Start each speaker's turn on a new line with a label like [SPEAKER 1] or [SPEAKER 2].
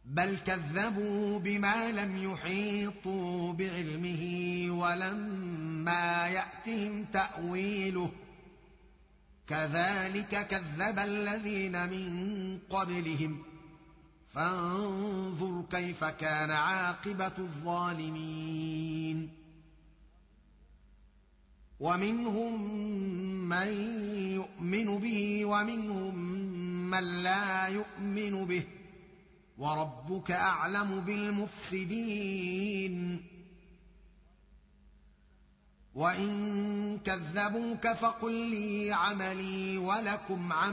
[SPEAKER 1] بل كذبوا بما لم يحيطوا بعلمه ولما يأتهم تأويله كذلك كذب الذين من قبلهم فانظر كيف كان عاقبة الظالمين ومنهم من يؤمن به ومنهم من لا يؤمن به وربك أعلم بالمفسدين وإن كذبوك فقل لي عملي ولكم عملي